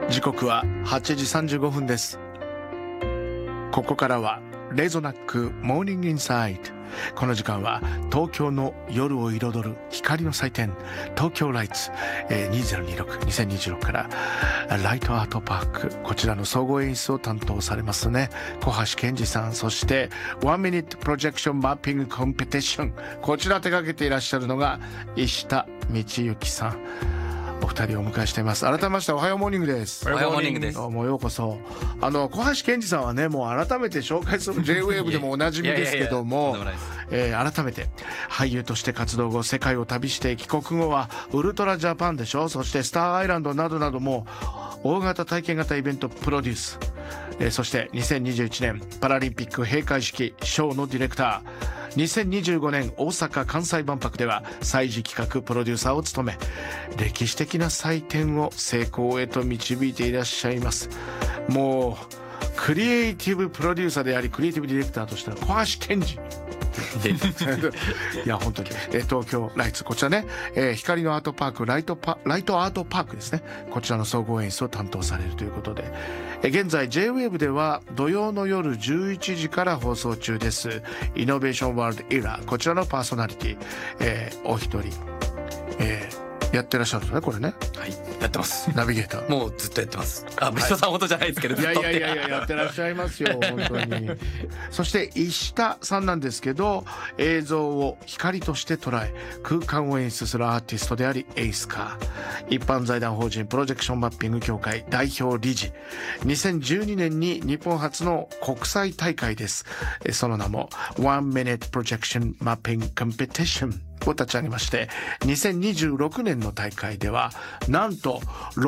時刻は8時35分です。ここからはレゾナックモーニングインサイド。この時間は東京の夜を彩る光の祭典東京ライツ、2026からライトアートパーク、こちらの総合演出を担当されますね小橋健二さん、そして1ミニットプロジェクションマッピングコンペティション、こちら手掛けていらっしゃるのが石田道之さん、お二人をお迎えしています。改めましておはようモーニングです。 おはようモーニングです。 どうもようこそ。小橋健二さんはね、もう改めて紹介する J-WAVE でもおなじみですけども、改めて俳優として活動後世界を旅して帰国後はウルトラジャパンでしょ、そしてスターアイランドなどなども大型体験型イベントプロデュース、そして2021年パラリンピック閉会式ショーのディレクター、2025年大阪・関西万博では祭事企画プロデューサーを務め、歴史的な祭典を成功へと導いていらっしゃいます。もうクリエイティブプロデューサーでありクリエイティブディレクターとしての小橋健二いや本当に、東京ライツ、こちらね、光のアートパークライトアートパークですね、こちらの総合演出を担当されるということで、現在 J-WAVE では土曜の夜11時から放送中ですイノベーションワールドエラー、こちらのパーソナリティ、お一人、やってらっしゃるんですね、これね。 はい、やってます。 ナビゲーターもうずっとやってます。別所さんほどじゃないですけど、 いややってらっしゃいますよ本当に。そして石田さんなんですけど、映像を光として捉え空間を演出するアーティストでありエイスカー、一般財団法人プロジェクションマッピング協会代表理事、2012年に日本初の国際大会です。その名も One Minute Projection Mapping Competitionを立ち上げまして、2026年の大会ではなんと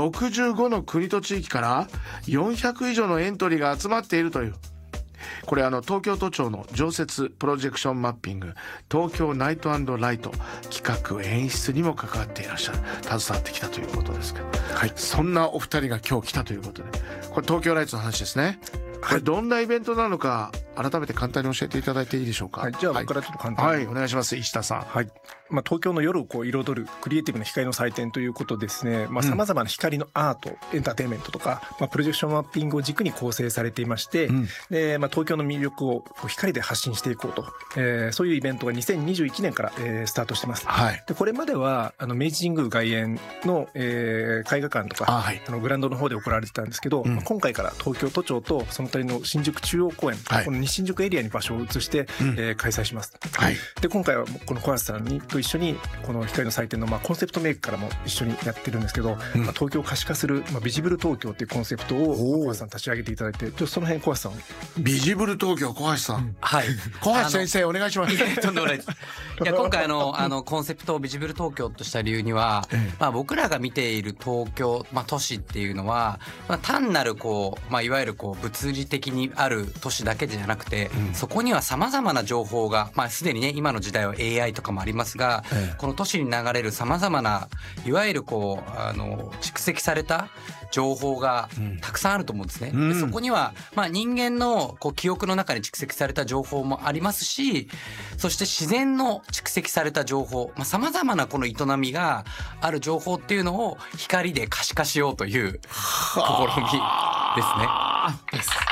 65の国と地域から400以上のエントリーが集まっているという、これ東京都庁の常設プロジェクションマッピング東京ナイト&ライト企画演出にも関わっていらっしゃる、携わってきたということですけど、はい、そんなお二人が今日来たということで、これ東京ライツの話ですね。これどんなイベントなのか改めて簡単に教えていただいていいでしょうか。 はい、じゃあ僕からちょっと簡単に、 はい、お願いします。石田さん。 はい、東京の夜を彩るクリエイティブな光の祭典ということですね。さまざまな光のアート、エンターテインメントとか、プロジェクションマッピングを軸に構成されていまして、で東京の魅力を光で発信していこうと、そういうイベントが2021年から、スタートしてます。 はい、 でこれまでは明治神宮外苑の、絵画館とか、はい、グラウンドの方で行われてたんですけど、今回から東京都庁とその他の新宿中央公園、はい、この西新宿エリアに場所を移して、開催します。はい、で今回はこの小橋さんと一緒にこの光の祭典のコンセプトメイクからも一緒にやってるんですけど、東京を可視化する、ビジブル東京っていうコンセプトを小橋さん立ち上げていただいて、その辺小橋さん。 ビジブル東京、小橋さん、はい、小橋先生お願いします。 とんでもないです。いや今回コンセプトをビジブル東京とした理由には、僕らが見ている東京、都市っていうのは、単なるいわゆる物理的にある都市だけじゃなくて、そこにはさまざまな情報が、すでにね今の時代は AI とかもありますが、この都市に流れるさまざまないわゆる蓄積された情報がたくさんあると思うんですね。でそこには人間の記憶の中に蓄積された情報もありますし、そして自然の蓄積された情報、さまざまなこの営みがある情報っていうのを光で可視化しようという試みですね。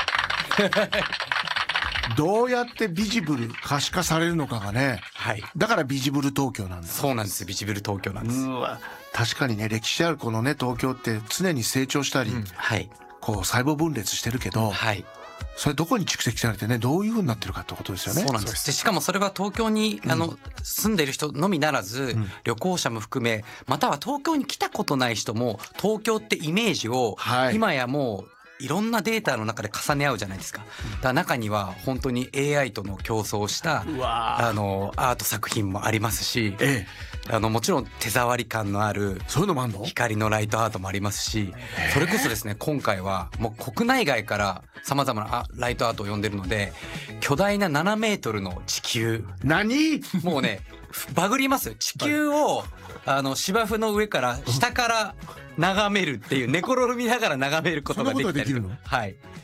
どうやってビジブル可視化されるのかがね、はい、だからビジブル東京なんだ。 そうなんです、ビジブル東京なんです。 確かにね、歴史あるこのね東京って常に成長したり、はい、細胞分裂してるけど、はい、それどこに蓄積されてね、どういう風になってるかってことですよね。 そうなんです。でしかもそれは東京に住んでいる人のみならず、旅行者も含め、または東京に来たことない人も東京ってイメージを、今やもういろんなデータの中で重ね合うじゃないですか。だから中には本当に AI との競争したアート作品もありますし、もちろん手触り感のある光のライトアートもありますし、それこそですね、今回はもう国内外からさまざまなライトアートを呼んでるので、巨大な7メートルの地球、もうねバグります。地球を芝生の上から下から眺めるっていう、寝転びながら眺めることができたりとか。はい。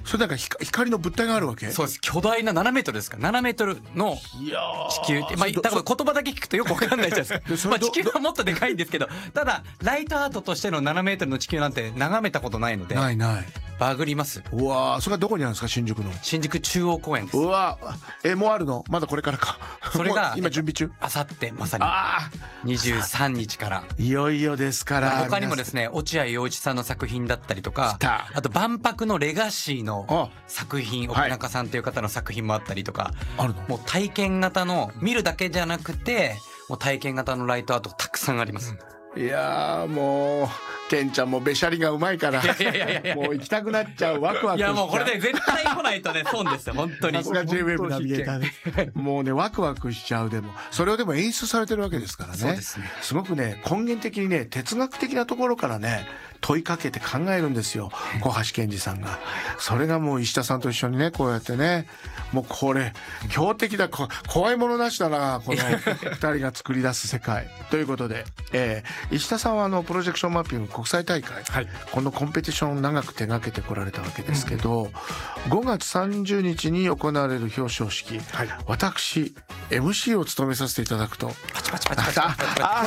それなんか光の物体があるわけ？ そうです。巨大な7メートルですか。7メートルの地球って、だから言葉だけ聞くとよくわかんないじゃないですか。地球はもっとでかいんですけど、ただライトアートとしての7メートルの地球なんて眺めたことないので。 ない。 バグります。 うわ、それはどこにあるんですか？新宿の。 新宿中央公園です。 うわ、もうあるの？まだこれからか。 それが今準備中。 あさってまさに23日からいよいよですから。 他にもですね、落合陽一さんの作品だったりとか、あと万博のレガシーの作品、奥中さんという方の作品もあったりとか、もう体験型の見るだけじゃなくて、もう体験型のライトアートたくさんあります。 いやもうケンちゃんもべしゃりがうまいからもう行きたくなっちゃう。ワクワクしちゃう。 いやもうこれで絶対来ないとね損ですよ本当に。 さすが J-WAVE ナビゲーターね。もうねワクワクしちゃう。でもそれをでも演出されてるわけですからね。 そうですね。 すごくね根源的にね哲学的なところからね問いかけて考えるんですよ小橋健二さんが。それがもう石田さんと一緒にねこうやってね、もうこれ強敵だ、怖いものなしだなこの2人が作り出す世界ということで、石田さんはプロジェクションマッピング国際大会、このコンペティションを長く手掛けてこられたわけですけど、5月30日に行われる表彰式、私 MC を務めさせていただくとパチパチパチパチパチ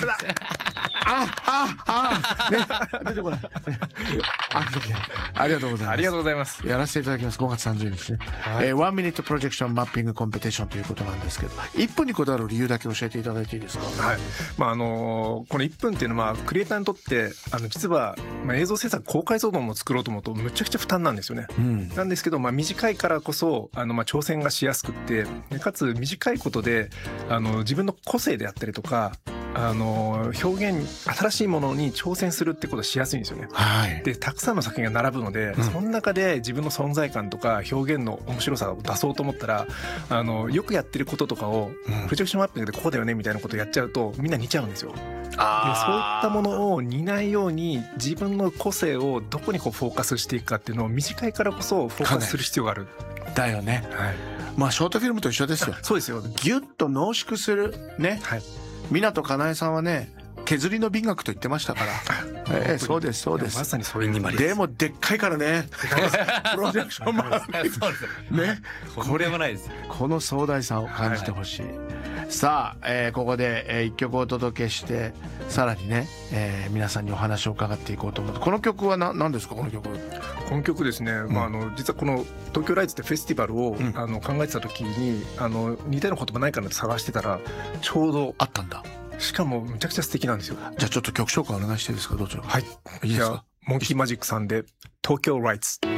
出てこないありがとうございます。 ありがとうございます。 やらせていただきます。5月30日ね、1ミニットプロジェクションマッピングコンペティションということなんですけど、1分にこだわる理由だけ教えていただいていいですか？ はい、この1分っていうのはクリエイターにとって実は映像制作高解像度も作ろうと思うとむちゃくちゃ負担なんですよね、なんですけど短いからこそ挑戦がしやすくってかつ短いことで自分の個性であったりとか表現新しいものに挑戦するってことはしやすいんですよね、でたくさんの作品が並ぶので、その中で自分の存在感とか表現の面白さを出そうと思ったらよくやってることとかをプロジェクションマッピングでこうだよねみたいなことをやっちゃうとみんな似ちゃうんですよ。でそういったものを似ないように自分の個性をどこにフォーカスしていくかっていうのを短いからこそフォーカスする必要がある。 だよね、ショートフィルムと一緒ですよ。 そうですよ。 ギュッと濃縮するね、湊かなえさんはね削りの美学と言ってましたから、そうですそうです。 まさにそういう意味まで。 でもでっかいからねプロジェクションマッピングね、 これもないです。 この壮大さを感じてほしい、さあ、ここで、一曲お届けしてさらにね、皆さんにお話を伺っていこうと思う。この曲は何ですか？この曲ですね、実はこの東京ライツってフェスティバルを、考えてた時に似たような言葉ないかなって探してたらちょうどあったんだ。 しかもむちゃくちゃ素敵なんですよ。 じゃあちょっと曲紹介お願いしていいですか？どちら？ はい、いいですか？モンキーマジックさんで東京ライツ。